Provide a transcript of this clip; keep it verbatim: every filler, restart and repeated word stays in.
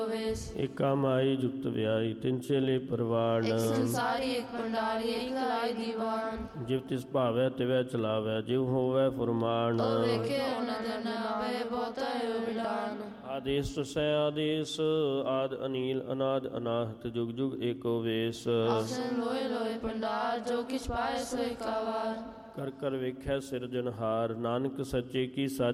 ਏਕਾ ਮਾਈ ਜੁਗਤ ਵਿਆਈ ਤਿੰਨ ਚੇਲੇ ਪ੍ਰਵਾਨ। ਇੱਕ ਸੰਸਾਰੀ ਇੱਕ ਪੰਡਾਰੀ ਇੱਕ ਲਾਈ ਦੀਵਾਨ। ਜਿਵ ਤਿਸ ਭਾਵੈ ਤਿਵੈ ਚਲਾਵੈ ਜਿਵ ਹੋਵੈ ਫੁਰਮਾਨ। ਉਹ ਵੇਖੇ ਨਦਰ ਨ ਆਵੇ ਬਹੁਤਾ ਹੈ ਵਿਡਾਨ। ਆਦੇਸ ਸੈ ਆਦੇਸ ਆਦ ਅਨੀਲ ਅਨਾਦ ਅਨਾਹਤ ਜੁਗ ਜੁਗ ਏਕੋ ਵੇਸ। ਆਸਨ ਲੋਏ ਲੋਏ ਪੰਡਾਰ ਜੋ ਕਿਛ ਪਾਏ ਸੋ ਏਕਾ ਵਾਰ। ਕਰ ਕਰ ਵੇਖੈ ਸਿਰਜਨਹਾਰ ਨਾਨਕ ਸੱਚੇ ਕੀ ਸੱਚ